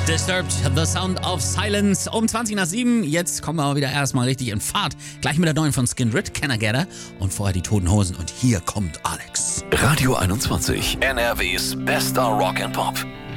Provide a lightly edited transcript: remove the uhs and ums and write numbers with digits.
Disturbed, The Sound of Silence. Um 20 nach 7. Jetzt kommen wir wieder erstmal richtig in Fahrt. Gleich mit der neuen von Skindred, Can I Get Her? Und vorher die Toten Hosen. Und hier kommt Alex. Radio 21, NRWs bester Rock and Pop.